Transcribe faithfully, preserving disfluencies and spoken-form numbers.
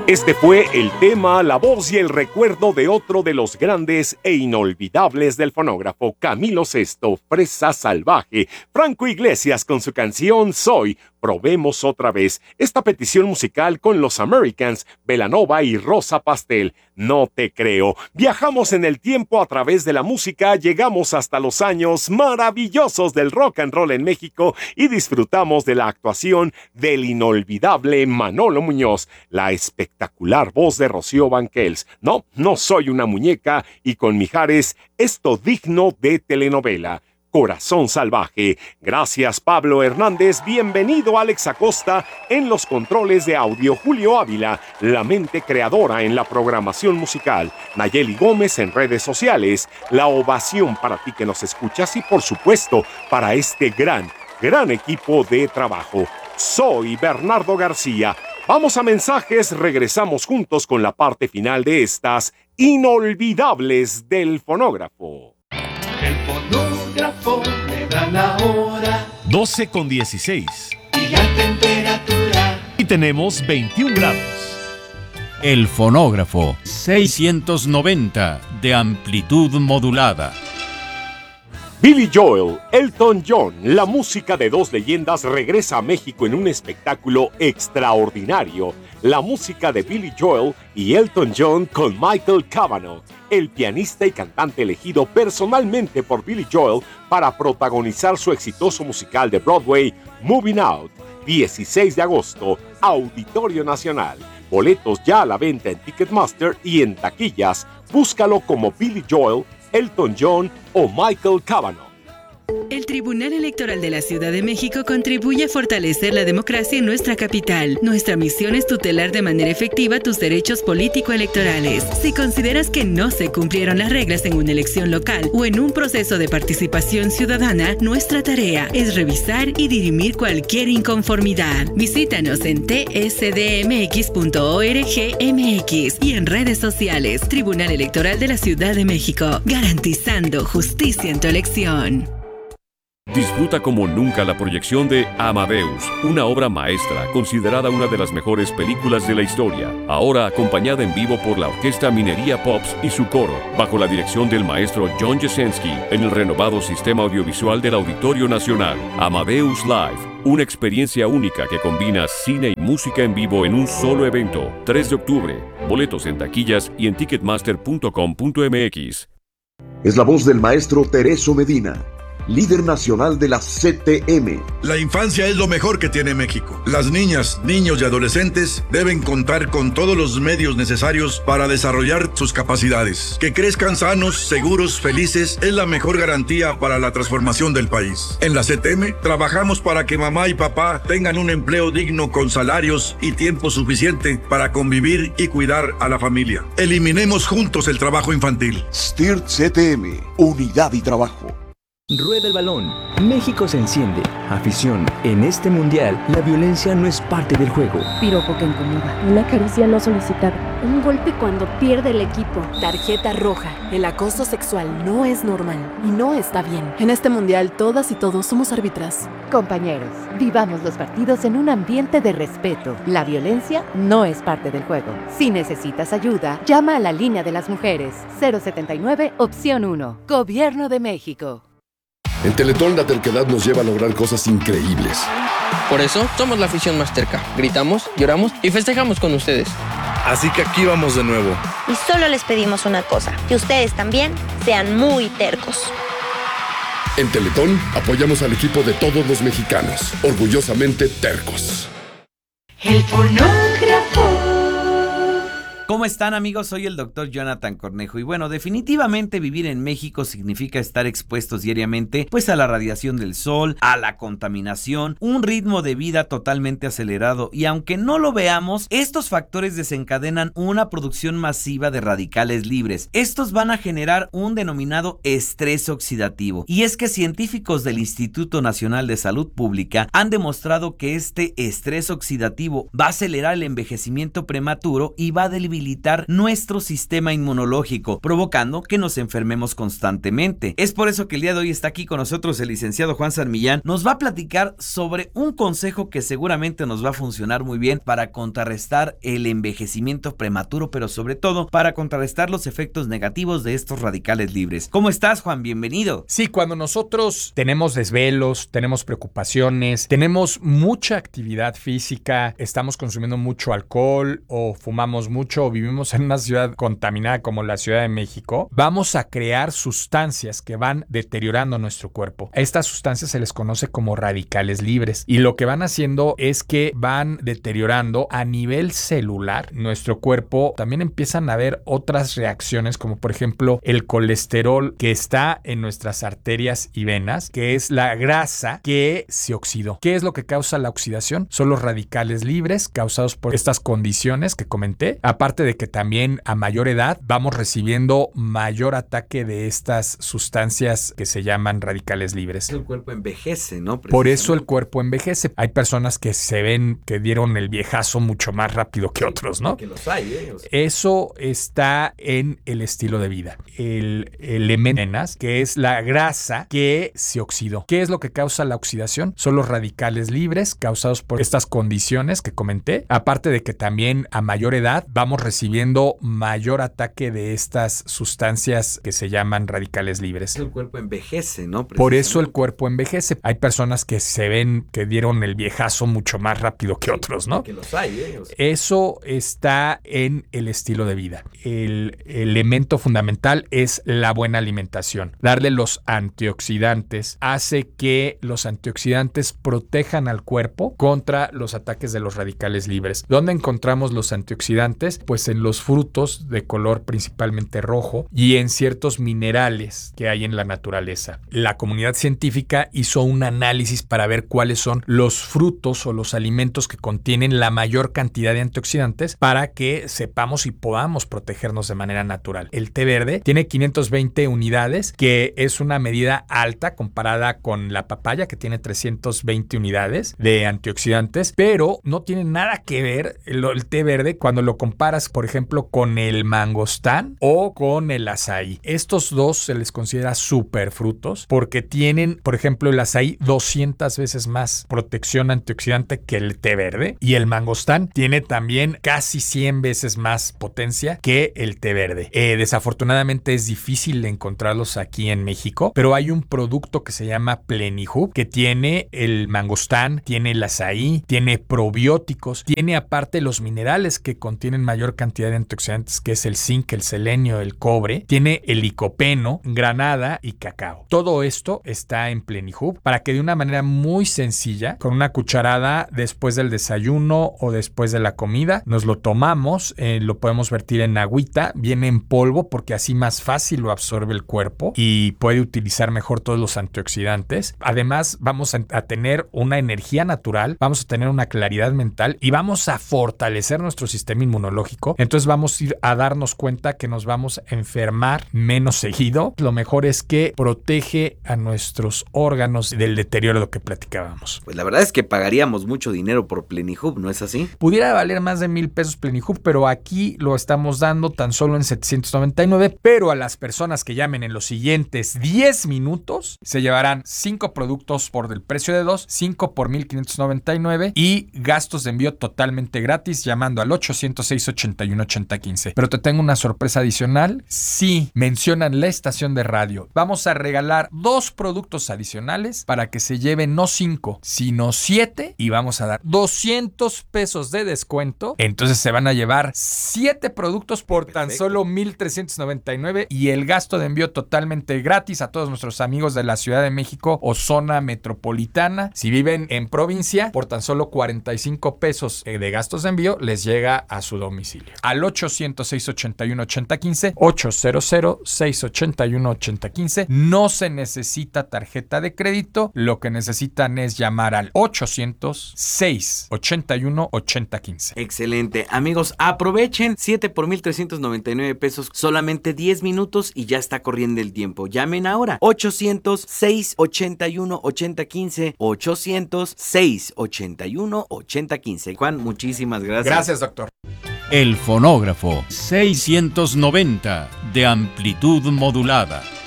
Este fue el tema, la voz y el recuerdo de otro de los grandes e inolvidables del fonógrafo, Camilo Sesto, Fresa Salvaje. Franco Iglesias con su canción Soy. Probemos otra vez esta petición musical con los Americans, Belanova y Rosa Pastel. No te creo. Viajamos en el tiempo a través de la música, llegamos hasta los años maravillosos del rock and roll en México y disfrutamos de la actuación del inolvidable Manolo Muñoz, la espectacular voz de Rocío Banquels. No, no soy una muñeca y con Mijares, esto digno de telenovela. Corazón Salvaje. Gracias, Pablo Hernández. Bienvenido, Alex Acosta. En los controles de audio, Julio Ávila, la mente creadora en la programación musical. Nayeli Gómez en redes sociales. La ovación para ti que nos escuchas y, por supuesto, para este gran, gran equipo de trabajo. Soy Bernardo García. Vamos a mensajes. Regresamos juntos con la parte final de estas inolvidables del fonógrafo. El fonógrafo me da la hora. doce con dieciséis. Y la temperatura. Y tenemos veintiún grados. El fonógrafo seiscientos noventa de amplitud modulada. Billy Joel, Elton John, la música de dos leyendas regresa a México en un espectáculo extraordinario. La música de Billy Joel y Elton John con Michael Cavanaugh, el pianista y cantante elegido personalmente por Billy Joel para protagonizar su exitoso musical de Broadway, Moving Out, dieciséis de agosto, Auditorio Nacional. Boletos ya a la venta en Ticketmaster y en taquillas. Búscalo como Billy Joel, Elton John o Michael Cavanaugh. El Tribunal Electoral de la Ciudad de México contribuye a fortalecer la democracia en nuestra capital. Nuestra misión es tutelar de manera efectiva tus derechos político-electorales. Si consideras que no se cumplieron las reglas en una elección local o en un proceso de participación ciudadana, nuestra tarea es revisar y dirimir cualquier inconformidad. Visítanos en t s d m x punto org m x y en redes sociales. Tribunal Electoral de la Ciudad de México, garantizando justicia en tu elección. Disfruta como nunca la proyección de Amadeus, una obra maestra considerada una de las mejores películas de la historia, ahora acompañada en vivo por la Orquesta Minería Pops y su coro, bajo la dirección del maestro John Jasenski, en el renovado sistema audiovisual del Auditorio Nacional. Amadeus Live, una experiencia única que combina cine y música en vivo en un solo evento. tres de octubre, boletos en taquillas y en ticketmaster punto com punto m x. Es la voz del maestro Tereso Medina, líder nacional de la C T M. La infancia es lo mejor que tiene México. Las niñas, niños y adolescentes deben contar con todos los medios necesarios para desarrollar sus capacidades. Que crezcan sanos, seguros, felices es la mejor garantía para la transformación del país. En la C T M trabajamos para que mamá y papá tengan un empleo digno con salarios y tiempo suficiente para convivir y cuidar a la familia. Eliminemos juntos el trabajo infantil. S T I R T C T M, unidad y trabajo. Rueda el balón. México se enciende. Afición. En este mundial, la violencia no es parte del juego. Piropo que incomoda. Una caricia no solicitada. Un golpe cuando pierde el equipo. Tarjeta roja. El acoso sexual no es normal y no está bien. En este mundial, todas y todos somos árbitras. Compañeros, vivamos los partidos en un ambiente de respeto. La violencia no es parte del juego. Si necesitas ayuda, llama a la línea de las mujeres. cero setenta y nueve, opción uno. Gobierno de México. En Teletón la terquedad nos lleva a lograr cosas increíbles. Por eso somos la afición más terca. Gritamos, lloramos y festejamos con ustedes. Así que aquí vamos de nuevo. Y solo les pedimos una cosa, que ustedes también sean muy tercos. En Teletón apoyamos al equipo de todos los mexicanos, orgullosamente tercos. El fonógrafo. ¿Cómo están, amigos? Soy el doctor Jonathan Cornejo y bueno, definitivamente vivir en México significa estar expuestos diariamente pues a la radiación del sol, a la contaminación, un ritmo de vida totalmente acelerado y aunque no lo veamos, estos factores desencadenan una producción masiva de radicales libres. Estos van a generar un denominado estrés oxidativo y es que científicos del Instituto Nacional de Salud Pública han demostrado que este estrés oxidativo va a acelerar el envejecimiento prematuro y va a debilitar debilitar nuestro sistema inmunológico, provocando que nos enfermemos constantemente. Es por eso que el día de hoy está aquí con nosotros el licenciado Juan San Millán. Nos va a platicar sobre un consejo que seguramente nos va a funcionar muy bien para contrarrestar el envejecimiento prematuro, pero sobre todo para contrarrestar los efectos negativos de estos radicales libres. ¿Cómo estás, Juan? Bienvenido. Sí, cuando nosotros tenemos desvelos, tenemos preocupaciones, tenemos mucha actividad física, estamos consumiendo mucho alcohol o fumamos mucho o vivimos en una ciudad contaminada como la Ciudad de México, vamos a crear sustancias que van deteriorando nuestro cuerpo. A estas sustancias se les conoce como radicales libres y lo que van haciendo es que van deteriorando a nivel celular nuestro cuerpo. También empiezan a haber otras reacciones como por ejemplo el colesterol que está en nuestras arterias y venas, que es la grasa que se oxidó. ¿Qué es lo que causa la oxidación? Son los radicales libres causados por estas condiciones que comenté. Aparte de que también a mayor edad vamos recibiendo mayor ataque de estas sustancias que se llaman radicales libres. El cuerpo envejece, ¿no? Por eso el cuerpo envejece. Hay personas que se ven que dieron el viejazo mucho más rápido que otros, ¿no? Que los hay, ¿eh? O sea, eso está en el estilo de vida. El elemento que es la grasa que se oxidó. ¿Qué es lo que causa la oxidación? Son los radicales libres causados por estas condiciones que comenté. Aparte de que también a mayor edad vamos recibiendo mayor ataque de estas sustancias que se llaman radicales libres. El cuerpo envejece, ¿no? Por eso el cuerpo envejece. Hay personas que se ven que dieron el viejazo mucho más rápido que otros, ¿no? Que los hay, ¿eh? O sea, eso está en el estilo de vida. El elemento fundamental es la buena alimentación. Darle los antioxidantes hace que los antioxidantes protejan al cuerpo contra los ataques de los radicales libres. ¿Dónde encontramos los antioxidantes? Pues en los frutos de color principalmente rojo y en ciertos minerales que hay en la naturaleza. La comunidad científica hizo un análisis para ver cuáles son los frutos o los alimentos que contienen la mayor cantidad de antioxidantes para que sepamos y podamos protegernos de manera natural. El té verde tiene quinientas veinte unidades, que es una medida alta comparada con la papaya, que tiene trescientas veinte unidades de antioxidantes, pero no tiene nada que ver el, el té verde cuando lo comparas, por ejemplo, con el mangostán o con el azaí. Estos dos se les considera superfrutos porque tienen, por ejemplo, el azaí doscientas veces más protección antioxidante que el té verde y el mangostán tiene también casi cien veces más potencia que el té verde. Eh, desafortunadamente es difícil de encontrarlos aquí en México, pero hay un producto que se llama Plenihub que tiene el mangostán, tiene el azaí, tiene probióticos, tiene aparte los minerales que contienen mayor cantidad de antioxidantes, que es el zinc, el selenio, el cobre, tiene el licopeno, granada y cacao. Todo esto está en Plenihub para que de una manera muy sencilla, con una cucharada después del desayuno o después de la comida, nos lo tomamos, eh, lo podemos vertir en agüita, viene en polvo porque así más fácil lo absorbe el cuerpo y puede utilizar mejor todos los antioxidantes. Además, vamos a, a tener una energía natural, vamos a tener una claridad mental y vamos a fortalecer nuestro sistema inmunológico. Entonces vamos a ir a darnos cuenta que nos vamos a enfermar menos seguido. Lo mejor es que protege a nuestros órganos del deterioro de lo que platicábamos. Pues la verdad es que pagaríamos mucho dinero por Plenihub, ¿no es así? Pudiera valer más de mil pesos Plenihub, pero aquí lo estamos dando tan solo en setecientos noventa y nueve, pero a las personas que llamen en los siguientes diez minutos se llevarán cinco productos por el precio de dos, cinco por mil quinientos noventa y nueve y gastos de envío totalmente gratis llamando al ochocientos seis ochenta y uno ochenta quince. Pero te tengo una sorpresa adicional. Si mencionan la estación de radio, vamos a regalar dos productos adicionales para que se lleven no cinco, sino siete y vamos a dar doscientos pesos de descuento. Entonces se van a llevar siete productos por Perfecto. Tan solo mil trescientos noventa y nueve y el gasto de envío totalmente gratis a todos nuestros amigos de la Ciudad de México o zona metropolitana. Si viven en provincia, por tan solo cuarenta y cinco pesos de gastos de envío les llega a su domicilio. Al ochocientos seis ochenta y uno ochenta quince, ochocientos seis ochenta y uno ochenta quince. No se necesita tarjeta de crédito, lo que necesitan es llamar al ochocientos seis ochenta y uno ochenta quince. Excelente. Amigos, aprovechen siete por mil trescientos noventa y nueve pesos, solamente diez minutos y ya está corriendo el tiempo. Llamen ahora. ochocientos seis ochenta y uno ochenta quince. ochocientos seis ochenta y uno ochenta quince. Juan, muchísimas gracias. Gracias, doctor. El fonógrafo seiscientos noventa de amplitud modulada.